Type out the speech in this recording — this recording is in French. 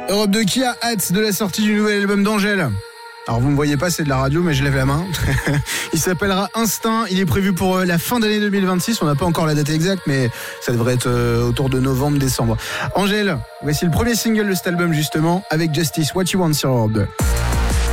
Europe 2 qui a hâte de la sortie du nouvel album d'Angèle. Alors vous me voyez pas, c'est de la radio, mais je lève la main. Il s'appellera Instinct, il est prévu pour la fin d'année 2026. On n'a pas encore la date exacte, mais ça devrait être autour de novembre-décembre. Angèle, voici le premier single de cet album justement, avec Justice, What You Want sur Europe 2.